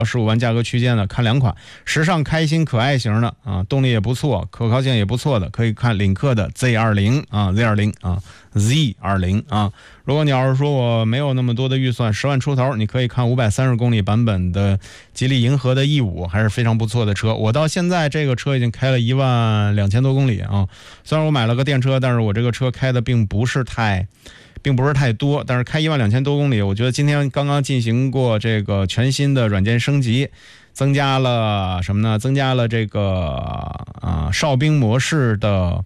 15万价格区间的，看2款，时尚开心可爱型的啊，动力也不错，可靠性也不错的，可以看领克的 Z20 啊 ，Z20 啊 ，Z20 啊。如果你要是说我没有那么多的预算，10万出头，你可以看530公里版本的吉利银河的 E5，还是非常不错的车。我到现在这个车已经开了12000多公里啊，虽然我买了个电车，但是我这个车开的并不是太多，但是开12000多公里，我觉得今天刚刚进行过这个全新的软件升级，增加了什么呢？增加了这个哨兵模式的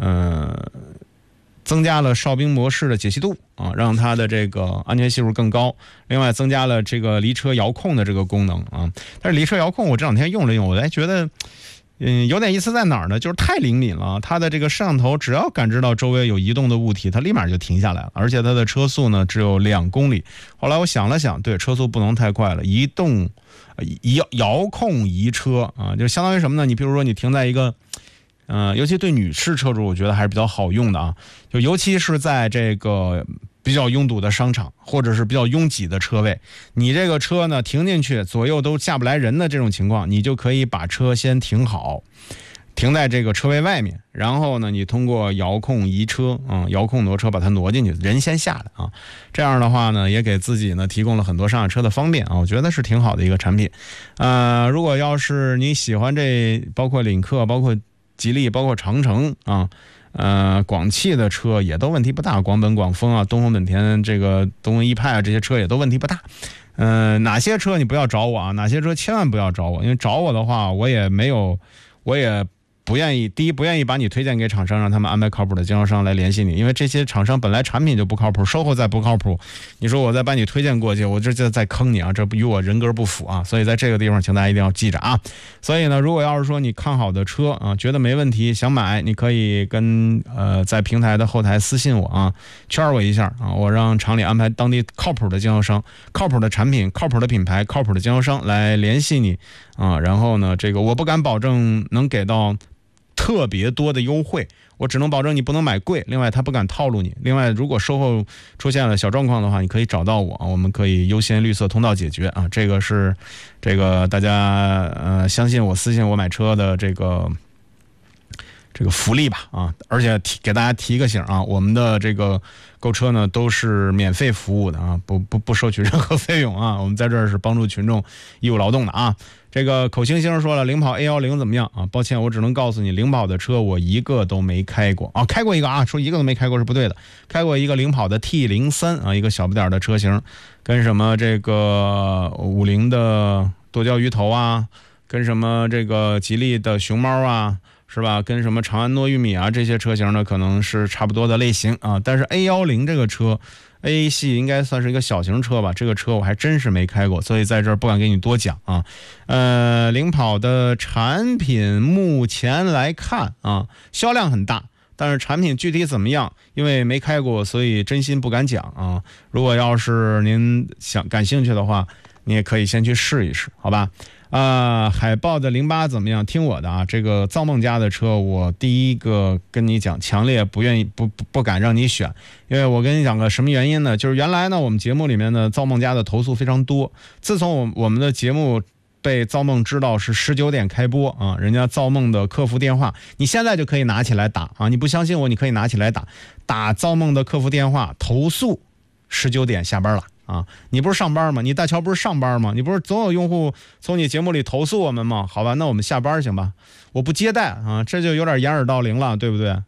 增加了哨兵模式的解析度啊，让它的这个安全系数更高。另外增加了这个离车遥控的这个功能啊，但是离车遥控我这两天用了用，我还觉得有点意思在哪儿呢？就是太灵敏了，它的这个摄像头只要感知到周围有移动的物体，它立马就停下来了，而且它的车速呢只有2公里。后来我想了想，对，车速不能太快了，遥控移车啊，就相当于什么呢？你比如说你停在一个尤其对女士车主我觉得还是比较好用的啊，就尤其是在这个比较拥堵的商场或者是比较拥挤的车位，你这个车呢停进去左右都下不来人的这种情况，你就可以把车先停好，停在这个车位外面，然后呢你通过遥控移车遥控挪车把它挪进去，人先下来啊，这样的话呢也给自己呢提供了很多上下车的方便啊，我觉得是挺好的一个产品。如果要是你喜欢这包括领克包括吉利包括长城啊广汽的车也都问题不大，广本广丰啊，东风本田这个东风奕派啊，这些车也都问题不大。哪些车你不要找我啊，哪些车千万不要找我，因为找我的话我也不愿意，第一不愿意把你推荐给厂商，让他们安排靠谱的经销商来联系你，因为这些厂商本来产品就不靠谱，售后再不靠谱，你说我再把你推荐过去，我这就在坑你啊，这与我人格不符啊，所以在这个地方请大家一定要记着啊。所以呢，如果要是说你看好的车啊，觉得没问题想买，你可以跟在平台的后台私信我啊，圈我一下啊，我让厂里安排当地靠谱的经销商、靠谱的产品、靠谱的品牌、靠谱的经销商来联系你啊。然后呢，这个我不敢保证能给到特别多的优惠，我只能保证你不能买贵，另外他不敢套路你，另外如果售后出现了小状况的话，你可以找到我，我们可以优先绿色通道解决啊，这个是这个大家相信我私信我买车的这个福利吧啊，而且给大家提个醒啊，我们的这个购车呢都是免费服务的啊，不收取任何费用啊，我们在这儿是帮助群众义务劳动的啊。这个口星星说了，领跑 A10 怎么样啊？抱歉，我只能告诉你，领跑的车我一个都没开过啊，开过一个啊，说一个都没开过是不对的，开过一个领跑的 T03啊，一个小不点的车型，跟什么这个50的剁椒鱼头啊，跟什么这个吉利的熊猫啊，是吧？跟什么长安糯玉米啊这些车型呢，可能是差不多的类型啊。但是 A10这个车 ，A 系应该算是一个小型车吧。这个车我还真是没开过，所以在这儿不敢给你多讲啊。领跑的产品目前来看啊，销量很大，但是产品具体怎么样，因为没开过，所以真心不敢讲啊。如果要是您感兴趣的话，你也可以先去试一试，好吧？海豹的08怎么样？听我的啊，这个造梦家的车，我第一个跟你讲，强烈不敢让你选，因为我跟你讲个什么原因呢？就是原来呢，我们节目里面的造梦家的投诉非常多，自从我们的节目被造梦知道是19点开播啊，人家造梦的客服电话，你现在就可以拿起来打啊，你不相信我，你可以拿起来打造梦的客服电话投诉，19点下班了。啊，你不是上班吗？你大乔不是上班吗？你不是总有用户从你节目里投诉我们吗？好吧，那我们下班行吧？我不接待啊，这就有点掩耳盗铃了，对不对？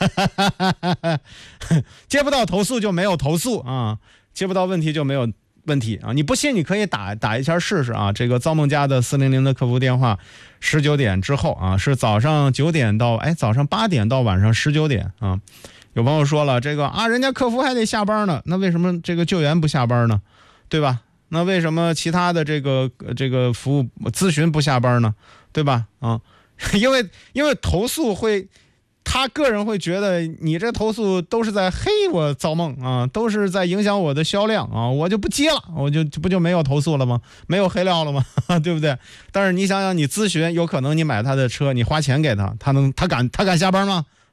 接不到投诉就没有投诉啊，接不到问题就没有问题啊。你不信你可以打一下试试啊。这个造梦家的400的客服电话，19点之后啊，是早上9点到早上8点到晚上19点啊。有朋友说了，这个啊，人家客服还得下班呢，那为什么这个救援不下班呢？对吧？那为什么其他的这个服务咨询不下班呢？对吧？啊，因为投诉会，他个人会觉得你这投诉都是在黑我造梦啊，都是在影响我的销量啊，我就不接了，我就没有投诉了吗？没有黑料了吗？对不对？但是你想想，你咨询，有可能你买他的车，你花钱给他，他敢下班吗？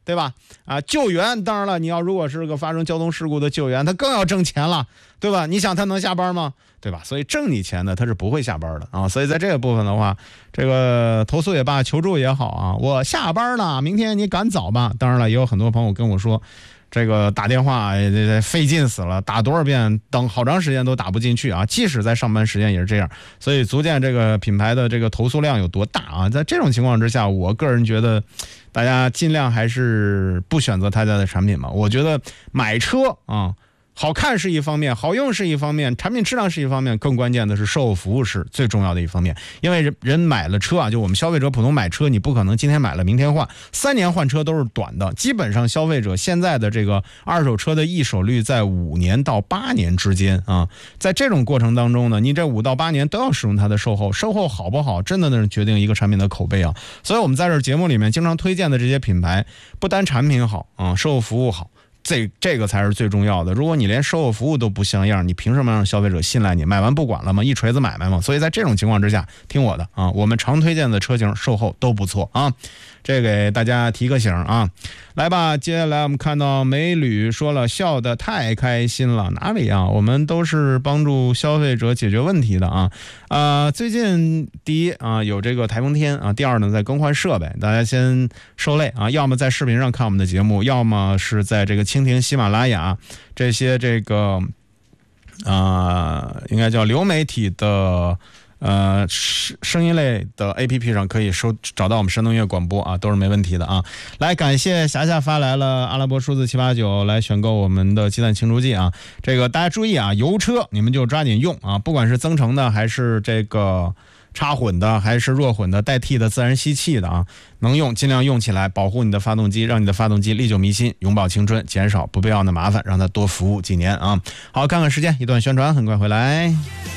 对吧？救援当然了，你要如果是个发生交通事故的救援，他更要挣钱了，对吧？你想他能下班吗？对吧？所以挣你钱的他是不会下班的啊。所以在这个部分的话，这个投诉也罢，求助也好啊，我下班了，明天你赶早吧。当然了，也有很多朋友跟我说，这个打电话费劲死了，打多少遍等好长时间都打不进去啊，即使在上班时间也是这样。所以足见这个品牌的这个投诉量有多大啊。在这种情况之下，我个人觉得大家尽量还是不选择他家的产品嘛。我觉得买车啊，好看是一方面，好用是一方面，产品质量是一方面，更关键的是售后服务是最重要的一方面。因为人买了车啊，就我们消费者普通买车，你不可能今天买了明天换，3年换车都是短的。基本上消费者现在的这个二手车的易手率在5年到8年之间啊。在这种过程当中呢，你这5到8年都要使用它的售后，售后好不好，真的是决定一个产品的口碑啊。所以我们在这节目里面经常推荐的这些品牌，不单产品好啊，售后服务好。这个才是最重要的。如果你连售后服务都不像样，你凭什么让消费者信赖你？买完不管了吗？一锤子买卖吗？所以在这种情况之下，听我的啊，我们常推荐的车型售后都不错啊。这给大家提个醒啊。来吧，接下来我们看到美女说了，笑得太开心了。哪里啊？我们都是帮助消费者解决问题的啊。最近第一啊有这个台风天啊，第二呢在更换设备，大家先受累啊，要么在视频上看我们的节目，要么是在这个蜻蜓、喜马拉雅这些这个应该叫流媒体的声音类的 APP 上可以找到我们山东音乐广播啊，都是没问题的啊。来，感谢霞霞发来了阿拉伯数字789来选购我们的鸡蛋清除剂啊。这个大家注意啊，油车你们就抓紧用啊，不管是增程的还是这个插混的还是弱混的代替的自然吸气的啊，能用尽量用起来，保护你的发动机，让你的发动机历久弥新，永葆青春，减少不必要的麻烦，让它多服务几年啊。好，看看时间，一段宣传，很快回来。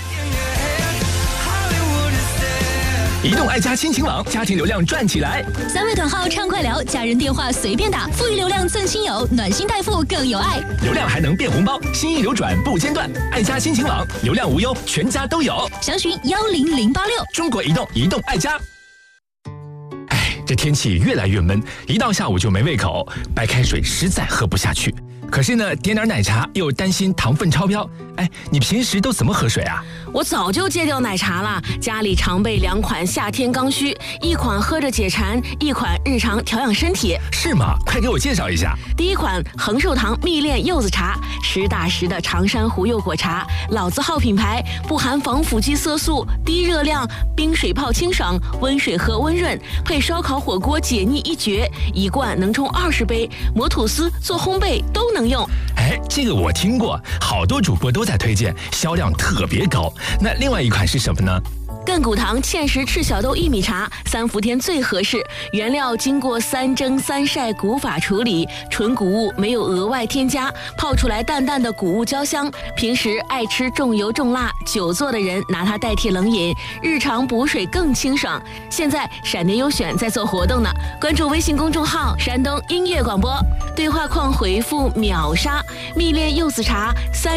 移动爱家亲情网，家庭流量赚起来 ！3位短号畅快聊，家人电话随便打，富裕流量赠亲友，暖心代付更有爱， 流量还能变红包，心意流转不间断。爱家亲情网，流量无忧，全家都有。 详询10086。 中国移动，移动爱家。哎，这天气越来越闷，一到下午就没胃口，白开水实在喝不下去。可是呢，点点奶茶又担心糖分超标。哎，你平时都怎么喝水啊？ 我早就戒掉奶茶了，家里常备2款夏天刚需，一款喝着解馋，一款日常调养身体。 是吗？快给我介绍一下。 第一款恒寿堂蜜炼柚子茶，实打实的长山湖柚果茶，老字号品牌，不含防腐剂色素，低热量，冰水泡清爽，温水喝温润，配烧烤火锅解腻一绝，一罐能冲20杯，磨吐司做烘焙都能用。 哎，这个我听过，好多主播都在推荐，销量特别高。那另外一款是什么呢？ 亘古堂芡实赤小豆薏米茶，3伏天最合适，原料经过3蒸3晒古法处理，纯谷物，没有额外添加，泡出来淡淡的谷物焦香。平时爱吃重油重辣、久坐的人拿它代替冷饮，日常补水更清爽。现在闪电优选在做活动呢，关注微信公众号山东音乐广播，对话框回复秒杀蜜炼柚子茶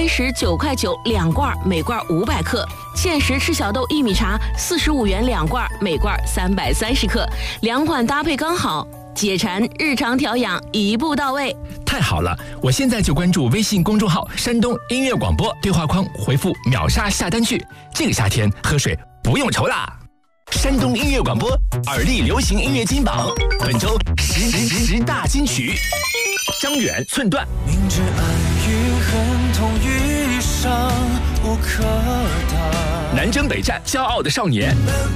39块92罐，每罐500克。芡实赤小豆薏米茶45元2罐，每罐330克，2款搭配刚好，解馋日常调养一步到位。 太好了，我现在就关注微信公众号山东音乐广播，对话框回复秒杀下单去，这个夏天喝水不用愁啦。山东音乐广播耳力流行音乐金榜，本周10大金曲。张远寸断， 明知爱与恨同于伤无可挡， 南征北战骄傲的少年，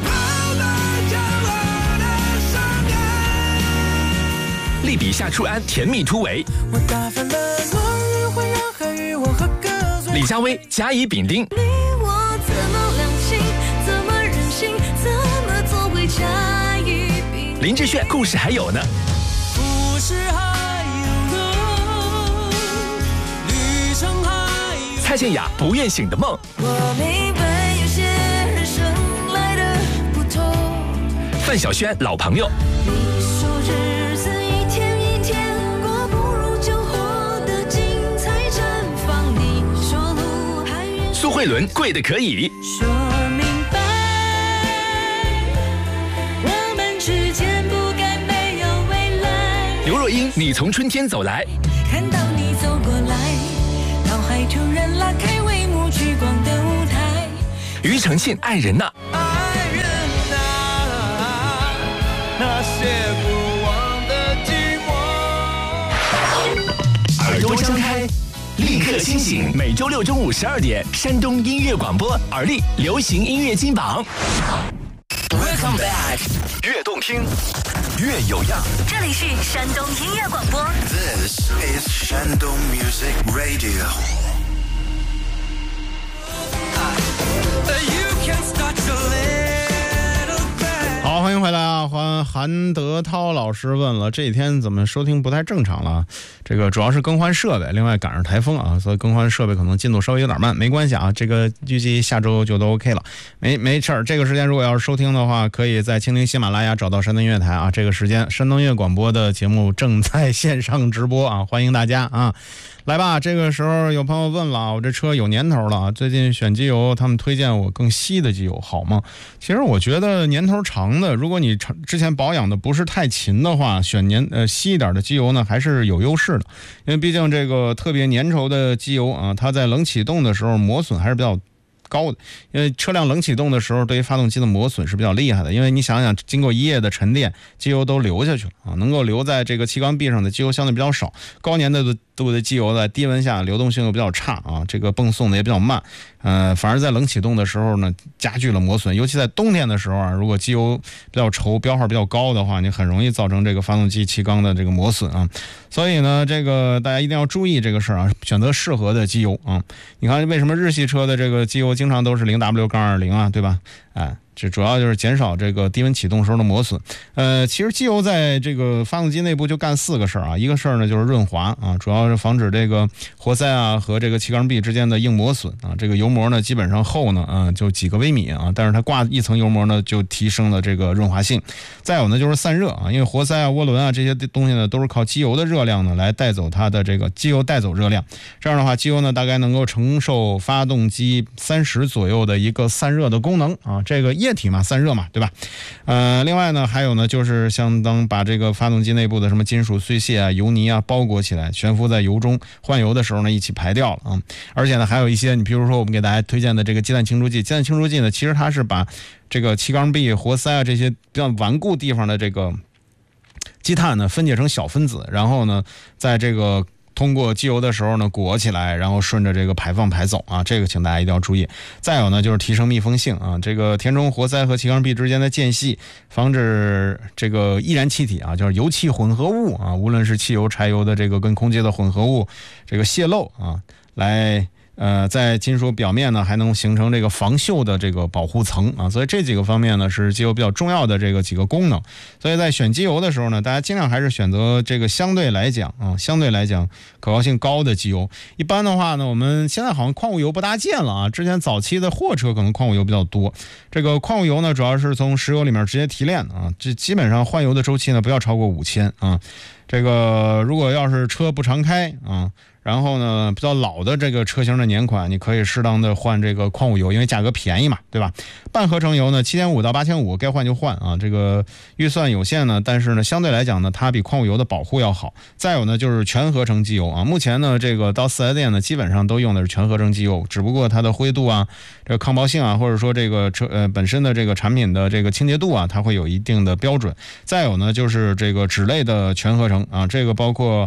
利比夏初安甜蜜突围， 我打翻了落日环绕海与我和歌醉， 李佳薇甲乙丙丁， 你我怎么两情，怎么忍心，怎么做回甲乙丙丁。 林志炫故事还有呢， 故事还有路，旅程还有。 蔡健雅不愿醒的梦， 我明白有些人生来的不同， 范晓萱老朋友， 你说日子一天一天过，不如就活得精彩绽放。你说路还远， 苏慧伦贵的可以， 说明白，我们之间不该没有未来。 刘若英你从春天走来， 看到你走过来，脑海突然拉开帷幕聚光的舞台。 庾澄庆爱人呐， 爱人啊，那些过往的寂寞。 耳朵张开，立刻清醒。每周六中午12点，山东音乐广播耳力流行音乐金榜。Welcome back， 越动听，越有样。 这里是山东音乐广播。 This is Shandong Music Radio. You can start a little bit. 好，欢迎回来啊！韩德涛老师问了，这几天怎么收听不太正常了？这个主要是更换设备，另外赶上台风啊，所以更换设备可能进度稍微有点慢，没关系啊，这个预计下周就都 OK 了，没事儿。这个时间如果要是收听的话，可以在蜻蜓、喜马拉雅找到山东音乐台啊。这个时间山东音乐广播的节目正在线上直播啊，欢迎大家啊！来吧，这个时候有朋友问了，我这车有年头了，最近选机油，他们推荐我更稀的机油好吗？其实我觉得年头长的，如果你之前保养的不是太勤的话，选稀一点的机油呢，还是有优势的，因为毕竟这个特别粘稠的机油啊，它在冷启动的时候磨损还是比较高的，因为车辆冷启动的时候对于发动机的磨损是比较厉害的，因为你想想经过一夜的沉淀，机油都流下去了啊，能够留在这个气缸壁上的机油相对比较少，高粘度的机油在低温下流动性又比较差啊，这个泵送的也比较慢，反而在冷启动的时候呢加剧了磨损，尤其在冬天的时候啊，如果机油比较稠，标号比较高的话，你很容易造成这个发动机气缸的这个磨损啊，所以呢这个大家一定要注意这个事儿啊，选择适合的机油啊。你看为什么日系车的这个机油经常都是 0W-20 啊，对吧？哎，这主要就是减少这个低温启动时候的磨损。其实机油在这个发动机内部就干4个事儿啊，一个事儿呢就是润滑啊，主要是防止这个活塞啊和这个气缸壁之间的硬磨损啊。这个油膜呢基本上厚呢就几个微米啊，但是它挂一层油膜呢就提升了这个润滑性。再有呢就是散热啊，因为活塞啊、涡轮啊这些东西呢都是靠机油的热量呢来带走它的这个机油带走热量，这样的话机油呢大概能够承受发动机30左右的一个散热的功能啊。这个液体嘛，散热嘛，对吧？另外呢，还有呢，就是相当把这个发动机内部的什么金属碎屑啊、油泥啊包裹起来，悬浮在油中，换油的时候呢，一起排掉了啊。而且呢，还有一些，你比如说我们给大家推荐的这个鸡蛋清除剂，鸡蛋清除剂呢，其实它是把这个气缸壁、活塞啊这些比较顽固地方的这个积碳呢分解成小分子，然后呢，在这个通过机油的时候呢裹起来，然后顺着这个排放排走啊，这个请大家一定要注意。再有呢就是提升密封性啊，这个填充活塞和气缸壁之间的间隙，防止这个易燃气体啊，就是油气混合物啊，无论是汽油、柴油的这个跟空气的混合物这个泄漏啊，来在金属表面呢还能形成这个防锈的这个保护层啊，所以这几个方面呢是机油比较重要的这个几个功能。所以在选机油的时候呢，大家尽量还是选择这个相对来讲可靠性高的机油。一般的话呢，我们现在好像矿物油不大见了啊，之前早期的货车可能矿物油比较多。这个矿物油呢主要是从石油里面直接提炼的啊，这基本上换油的周期呢不要超过5000啊。这个如果要是车不常开啊，然后呢比较老的这个车型的年款，你可以适当的换这个矿物油，因为价格便宜嘛，对吧？半合成油呢7500到8500该换就换啊，这个预算有限呢，但是呢相对来讲呢它比矿物油的保护要好。再有呢就是全合成机油啊，目前呢这个到4S店呢基本上都用的是全合成机油，只不过它的灰度啊、这个抗爆性啊，或者说这个车本身的这个产品的这个清洁度啊，它会有一定的标准。再有呢就是这个酯类的全合成啊，这个包括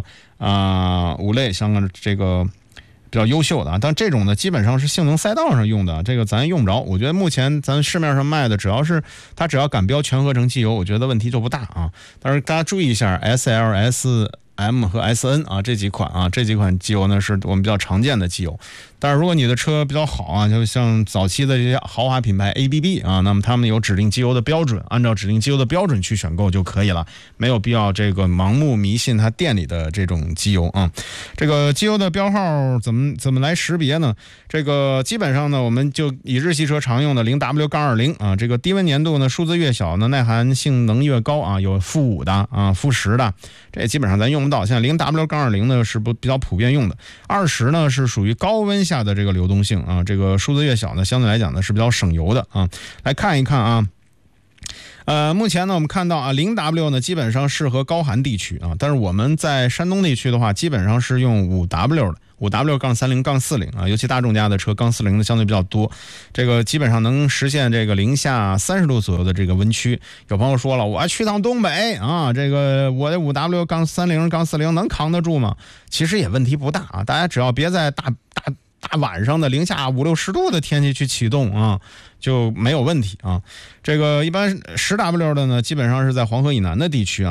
5类像这个比较优秀的啊，但这种呢基本上是性能赛道上用的，这个咱用不着。我觉得目前咱市面上卖的，只要敢标全合成机油，我觉得问题就不大啊。但是大家注意一下 SLS、M 和 SN 啊这几款机油呢是我们比较常见的机油。但是如果你的车比较好啊，就像早期的这些豪华品牌 ABB 啊，那么他们有指定机油的标准，按照指定机油的标准去选购就可以了，没有必要这个盲目迷信它店里的这种机油啊。这个机油的标号怎么来识别呢？这个基本上呢，我们就以日系车常用的 0W-20 啊，这个低温粘度呢数字越小呢，耐寒性能越高啊，有-5的啊、-10的，这基本上咱用不到。现在 0W-20 呢是比较普遍用的，20呢是属于高温下的这个流动性啊，这个数字越小呢，相对来讲呢是比较省油的啊。来看一看啊， 目前呢，我们看到啊，0W 呢基本上适合高寒地区啊，但是我们在山东地区的话，基本上是用5W 的。5W-30-40啊，尤其大众家的车杠40的相对比较多，这个基本上能实现这个零下30度左右的这个温区。有朋友说了，我要去趟东北啊，这个我的5W-30-40能扛得住吗？其实也问题不大啊，大家只要别在大晚上的零下50-60度的天气去启动啊，就没有问题啊。这个一般10W 的呢，基本上是在黄河以南的地区啊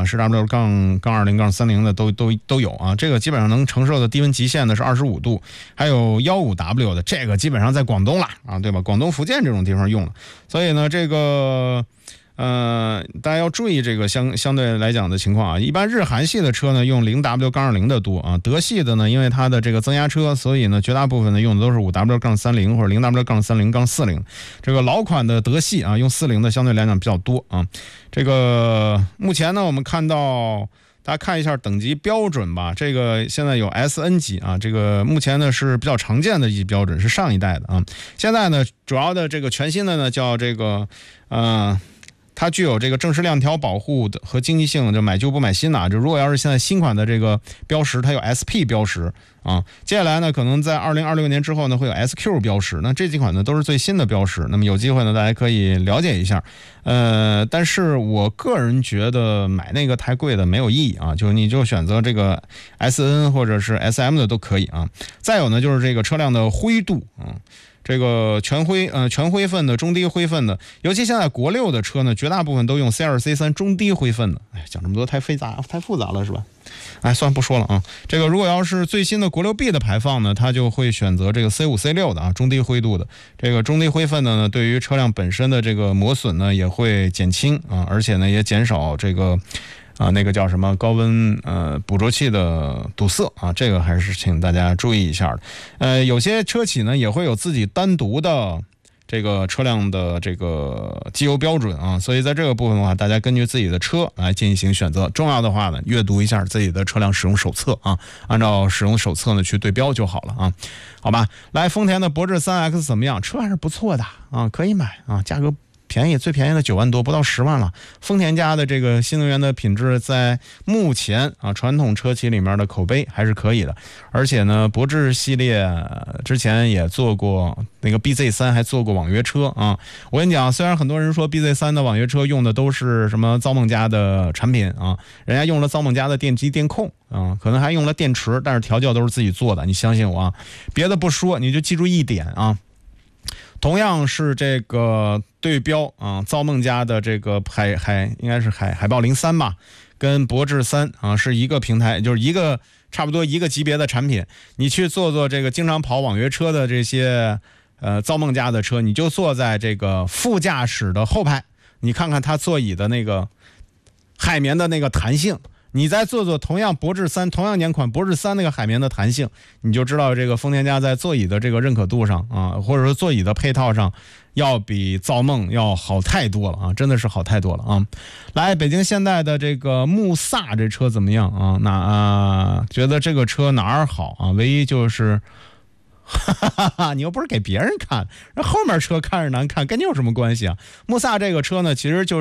，10W-20-30的都有啊。这个基本上能承受的低温极限呢是25度，还有15W 的，这个基本上在广东啦啊，对吧？广东、福建这种地方用了，所以呢，这个。大家要注意这个相对来讲的情况啊。一般日韩系的车呢用0W-20的多啊，德系的呢因为它的这个增压车，所以呢绝大部分呢用的都是5W-30或者0W-30-40。这个老款的德系啊用40的相对来讲比较多啊。这个目前呢我们看到。大家看一下等级标准吧，这个现在有 SN 级啊，这个目前呢是比较常见的一级标准，是上一代的啊。现在呢主要的这个全新的呢叫这个它具有这个正时亮条保护的和经济性，就买旧不买新的啊。就如果要是现在新款的这个标识，它有 SP 标识啊。接下来呢，可能在2026年之后呢，会有 SQ 标识。那这几款呢都是最新的标识。那么有机会呢，大家可以了解一下。但是我个人觉得买那个太贵的没有意义啊，就你就选择这个 SN 或者是 SM 的都可以啊。再有呢，就是这个车辆的灰度啊。这个全灰分的、中低灰分的，尤其现在国六的车呢，绝大部分都用 C2、C3 中低灰分的。哎，讲这么多太复杂了是吧？哎，算了不说了啊。这个如果要是最新的国六 B 的排放呢，它就会选择这个 C5、C6 的啊，中低灰度的。这个中低灰分的呢，对于车辆本身的这个磨损呢也会减轻啊，而且呢也减少这个。那个叫什么高温捕捉器的堵塞啊，这个还是请大家注意一下的。有些车企呢也会有自己单独的这个车辆的这个机油标准啊，所以在这个部分的话，大家根据自己的车来进行选择。重要的话呢，阅读一下自己的车辆使用手册啊，按照使用手册呢去对标就好了啊，好吧？来，丰田的博智 3X 怎么样？车还是不错的啊，可以买啊，价格。便宜，最便宜的9万多，不到10万了。丰田家的这个新能源的品质，在目前啊传统车企里面的口碑还是可以的。而且呢，博智系列之前也做过那个 BZ3，还做过网约车啊。我跟你讲，虽然很多人说 BZ3 的网约车用的都是什么造梦家的产品啊，人家用了造梦家的电机电控啊，可能还用了电池，但是调教都是自己做的，你相信我啊。别的不说，你就记住一点啊。同样是这个对标啊，造梦家的这个应该是海豹03吧，跟博智3啊是一个平台，就是差不多一个级别的产品。你去做这个经常跑网约车的这些造梦家的车，你就坐在这个副驾驶的后排，你看看它座椅的那个海绵的那个弹性。你再做同样博智3同样年款博智3那个海绵的弹性，你就知道这个丰田家在座椅的这个认可度上啊，或者说座椅的配套上，要比造梦要好太多了啊，真的是好太多了啊！来，北京现代的这个穆萨这车怎么样啊？觉得这个车哪儿好啊？唯一就是。你又不是给别人看，那后面车看着难看，跟你有什么关系啊？穆萨这个车呢，其实就是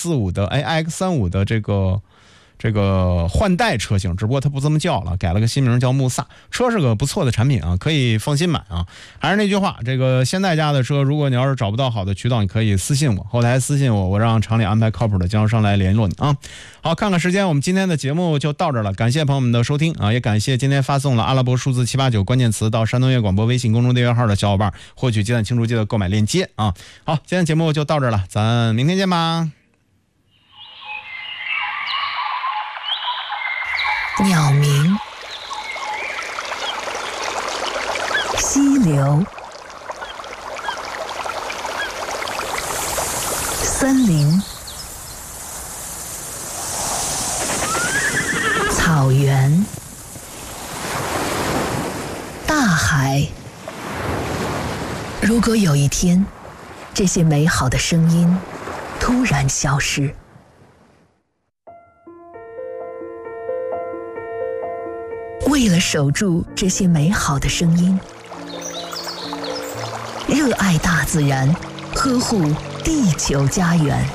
iX35 的这个换代车型，只不过它不这么叫了，改了个新名叫穆萨。车是个不错的产品啊，可以放心买啊。还是那句话，这个现代家的车，如果你要是找不到好的渠道，你可以私信我，后台私信我，我让厂里安排靠谱的经销商来联络你啊。好，看看时间，我们今天的节目就到这儿了，感谢朋友们的收听啊，也感谢今天发送了阿拉伯数字789关键词到山东音乐广播微信公众订阅号的小伙伴，获取鸡蛋清除机的购买链接啊。好，今天节目就到这儿了，咱明天见吧。 鸟鸣，溪流，森林，草原，大海。如果有一天，这些美好的声音突然消失，为了守住这些美好的声音，热爱大自然，呵护地球家园，